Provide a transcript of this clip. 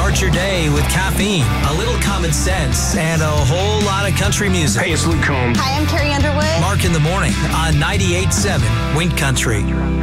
Start your day with caffeine, a little common sense, and a whole lot of country music. Hey, it's Luke Combs. Hi, I'm Carrie Underwood. Mark in the Morning on 98.7 Wind Country.